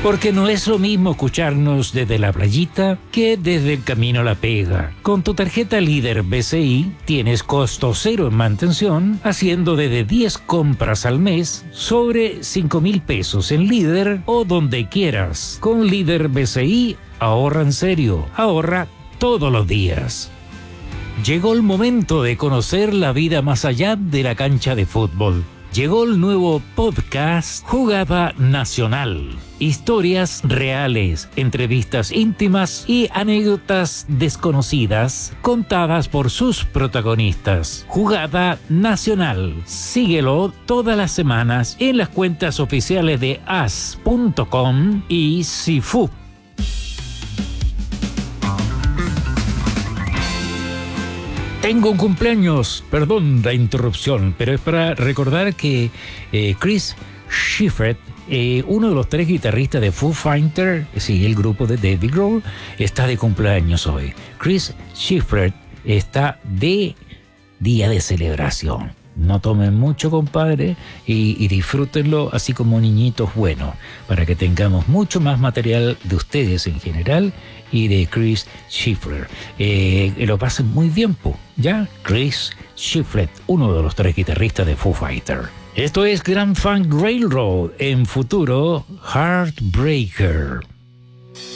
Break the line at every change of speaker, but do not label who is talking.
Porque no es lo mismo escucharnos desde la playita que desde el camino a la pega. Con tu tarjeta Líder BCI tienes costo cero en mantención, haciendo desde 10 compras al mes sobre 5.000 pesos en Líder o donde quieras. Con Líder BCI, ahorra en serio, ahorra todos los días. Llegó el momento de conocer la vida más allá de la cancha de fútbol. Llegó el nuevo podcast Jugada Nacional. Historias reales, entrevistas íntimas y anécdotas desconocidas contadas por sus protagonistas. Jugada Nacional. Síguelo todas las semanas en las cuentas oficiales de as.com y Sifu. Tengo un cumpleaños, perdón la interrupción, pero es para recordar que Chris Shiflett, uno de los 3 guitarristas de Foo Fighters, sí, el grupo de David Grohl, está de cumpleaños hoy. Chris Shiflett está de día de celebración. No tomen mucho, compadre, y disfrútenlo así como niñitos buenos, para que tengamos mucho más material de ustedes en general y de Chris Shiflett. Lo pasen muy bien, ¿ya? Chris Shiflett, uno de los 3 guitarristas de Foo Fighters. Esto es Grand Funk Railroad, en futuro Heartbreaker.